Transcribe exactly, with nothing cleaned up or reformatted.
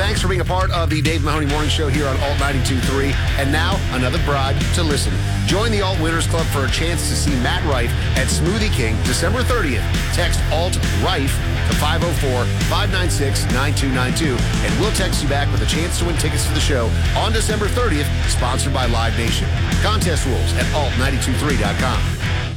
thanks for being a part of the Dave Mahoney Morning Show here on Alt ninety-two point three. And now, another bribe to listen. Join the Alt Winners Club for a chance to see Matt Rife at Smoothie King December thirtieth. Text Alt Rife to five oh four, five nine six, nine two nine two, and we'll text you back with a chance to win tickets to the show on December thirtieth, sponsored by Live Nation. Contest rules at alt nine two three dot com.